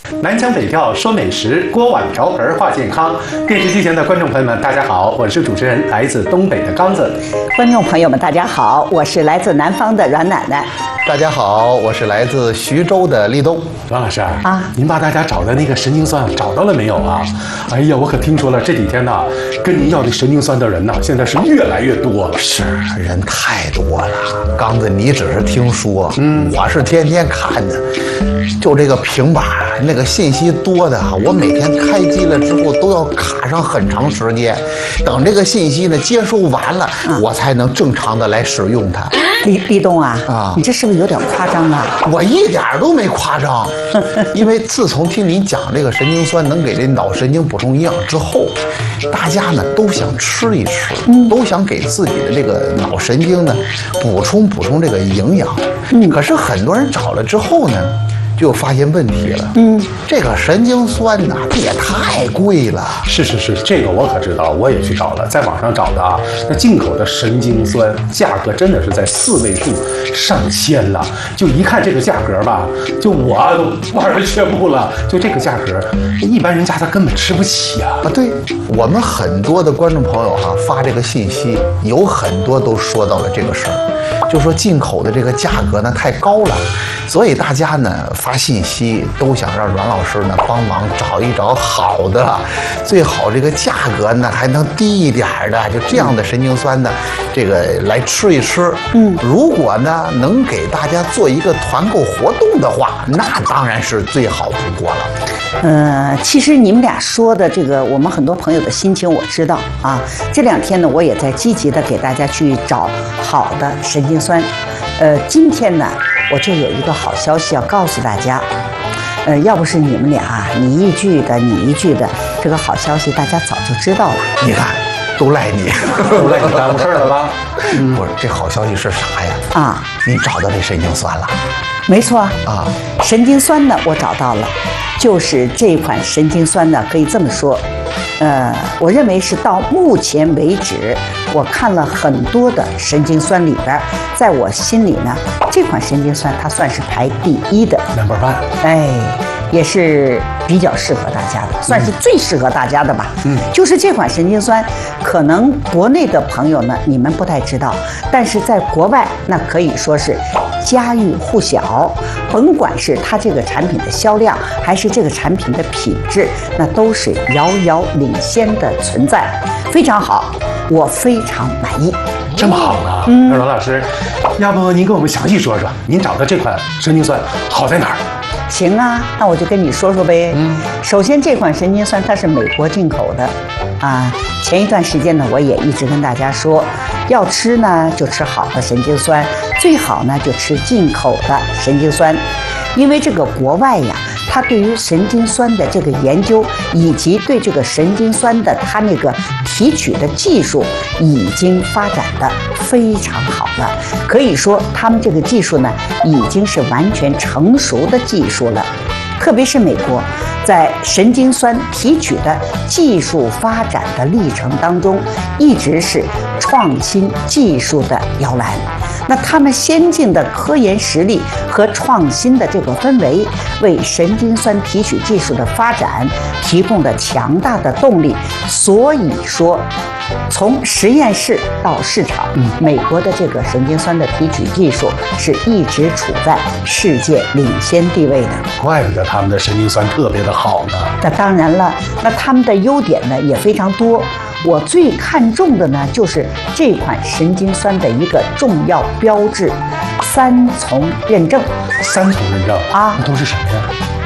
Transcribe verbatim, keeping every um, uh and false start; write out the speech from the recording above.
南腔北调说美食，锅碗瓢盆话健康。电视机前的观众朋友们，大家好，我是主持人来自东北的刚子。 观众朋友们，大家好，我是来自南方的阮奶奶。 大家好，我是来自徐州的立冬。 阮老师啊， 您把大家找的那个神经酸找到了没有啊？哎呀，我可听说了，这几天呢，跟您要那神经酸的人呢，现在是越来越多了。 是，人太多了。刚子，你只是听说，嗯，我是天天看的。就这个平板那个信息多的，我每天开机了之后都要卡上很长时间，等这个信息呢接收完了，嗯、我才能正常的来使用它。 立立冬啊， 啊， 你这是不是有点夸张啊？ 我一点都没夸张，因为自从听您讲这个神经酸能给这脑神经补充营养之后，大家呢都想吃一吃，嗯、都想给自己的这个脑神经呢补充补充这个营养。嗯，可是很多人找了之后呢，就发现问题了。嗯，这个神经酸呐，这也太贵了。 是是是，这个我可知道，我也去找了，在网上找的啊。那进口的神经酸价格真的是在四位数上千了，就一看这个价格吧，就我都望而却步了。就这个价格，一般人家他根本吃不起啊。 啊，对，我们很多的观众朋友哈、啊、发这个信息，有很多都说到了这个事儿，就说进口的这个价格呢太高了，所以大家呢发信息都想让阮老师呢帮忙找一找好的，最好这个价格呢还能低一点的，就这样的神经酸呢，这个来吃一吃。嗯，如果呢能给大家做一个团购活动的话，那当然是最好不过了。 呃，其实你们俩说的这个，我们很多朋友的心情我知道啊。这两天呢，我也在积极的给大家去找好的神经酸。呃，今天呢，我就有一个好消息要告诉大家。呃，要不是你们俩你一句的你一句的，这个好消息大家早就知道了。 你看，都赖你， 都赖你耽误事儿了吧？ 嗯，不是，这好消息是啥呀？ 啊， 你找到这神经酸了？ 没错啊， 神经酸呢，我找到了，就是这款神经酸呢，可以这么说，呃，我认为是到目前为止，我看了很多的神经酸里边，在我心里呢，这款神经酸它算是排第一的 number one， 哎，也是比较适合大家的，算是最适合大家的吧。嗯，就是这款神经酸，可能国内的朋友呢，你们不太知道，但是在国外那可以说是家喻户晓，甭管是它这个产品的销量，还是这个产品的品质，那都是遥遥领先的存在，非常好，我非常满意。 这么好呢？嗯，那阮老师，要不您跟我们详细说说，您找的这款神经酸好在哪儿？ 行啊，那我就跟你说说呗。嗯，首先这款神经酸它是美国进口的，啊，前一段时间呢，我也一直跟大家说，要吃呢就吃好的神经酸，最好呢就吃进口的神经酸，因为这个国外呀，它对于神经酸的这个研究，以及对这个神经酸的它那个提取的技术，已经发展的非常好了。可以说，他们这个技术呢，已经是完全成熟的技术了。特别是美国，在神经酸提取的技术发展的历程当中，一直是创新技术的摇篮。那他们先进的科研实力和创新的这个氛围，为神经酸提取技术的发展提供了强大的动力。所以说，从实验室到市场，嗯，美国的这个神经酸的提取技术是一直处在世界领先地位的。 怪不得他们的神经酸特别的好呢。 那当然了，那他们的优点呢也非常多。我最看重的呢，就是这款神经酸的一个重要标志——三重认证。 三重认证啊， 都是什么呀？